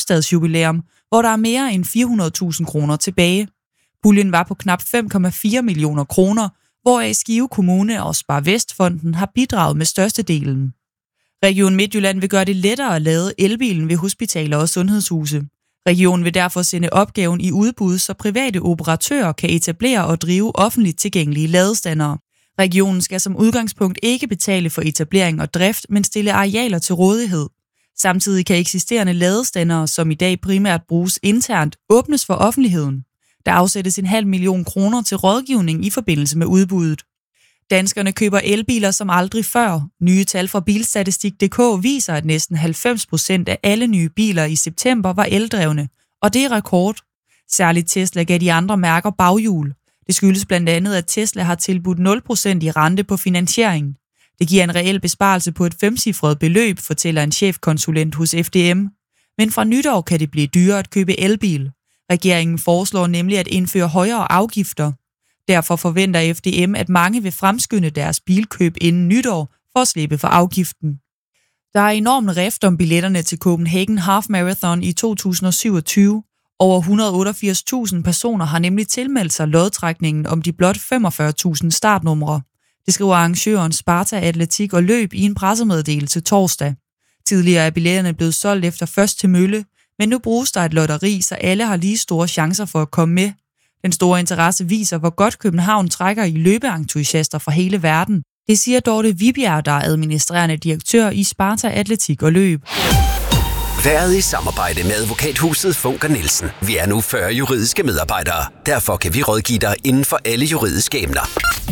købstadsjubilæum, hvor der er mere end 400.000 kroner tilbage. Puljen var på knap 5,4 millioner kroner, hvoraf Skive Kommune og Spar Vestfonden har bidraget med størstedelen. Region Midtjylland vil gøre det lettere at lade elbilen ved hospitaler og sundhedshuse. Regionen vil derfor sende opgaven i udbud, så private operatører kan etablere og drive offentligt tilgængelige ladestandere. Regionen skal som udgangspunkt ikke betale for etablering og drift, men stille arealer til rådighed. Samtidig kan eksisterende ladestandere, som i dag primært bruges internt, åbnes for offentligheden. Der afsættes 500.000 kroner til rådgivning i forbindelse med udbuddet. Danskerne køber elbiler som aldrig før. Nye tal fra Bilstatistik.dk viser, at næsten 90% af alle nye biler i september var eldrevne, og det er rekord. Særligt Tesla gav de andre mærker baghjul. Det skyldes blandt andet, at Tesla har tilbudt 0% i rente på finansiering. Det giver en reel besparelse på et 5-cifret beløb, fortæller en chefkonsulent hos FDM. Men fra nytår kan det blive dyrere at købe elbil. Regeringen foreslår nemlig at indføre højere afgifter. Derfor forventer FDM, at mange vil fremskynde deres bilkøb inden nytår for at slippe for afgiften. Der er enorm rift om billetterne til Copenhagen Half Marathon i 2027. Over 188.000 personer har nemlig tilmeldt sig lodtrækningen om de blot 45.000 startnumre. Det skriver arrangøren Sparta Atletik og Løb i en pressemeddelelse torsdag. Tidligere er billetterne blevet solgt efter først til mølle, men nu bruges der et lotteri, så alle har lige store chancer for at komme med. Den store interesse viser, hvor godt København trækker i løbeentusiaster fra hele verden. Det siger Dorte Vibjerg, der er administrerende direktør i Sparta Atletik og Løb. Været i samarbejde med advokathuset Funker Nielsen. Vi er nu 40 juridiske medarbejdere. Derfor kan vi rådgive dig inden for alle juridiske emner.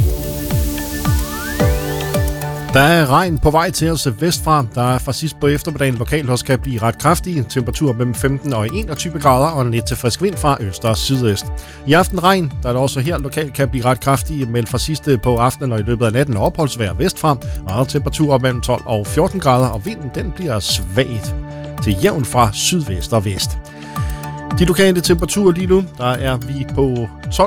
Der er regn på vej til os vestfra. Der er fra sidst på eftermiddagen lokalt også kan blive ret kraftige. Temperaturer mellem 15 og 21 grader og en lidt til frisk vind fra øst og sydøst. I aften regn, der er det også her lokalt kan blive ret kraftige, men fra sidst på aftenen og i løbet af natten opholdsvejr vestfra. Og temperaturer mellem 12 og 14 grader, og vinden den bliver svagt til jævn fra sydvest og vest. De lokale temperaturer lige nu, der er vi på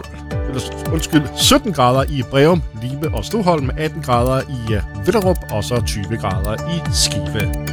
17 grader i Breum, Libe og Stoholm, 18 grader i Vitterup og så 20 grader i Skive.